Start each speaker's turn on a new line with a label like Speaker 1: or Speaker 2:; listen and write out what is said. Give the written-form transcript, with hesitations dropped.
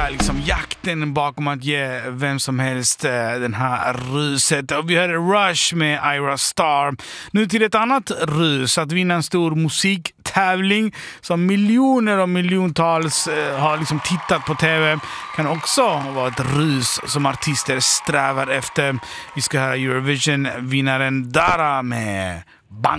Speaker 1: här liksom jakten bakom att ge vem som helst den här ruset. Och vi hörde Rush med Ira Star. Nu till ett annat rus, att vinna en stor musiktävling som miljoner och miljontals har liksom tittat på tv, kan också vara ett rus som artister strävar efter. Vi ska höra Eurovision-vinnaren Dara med Bang.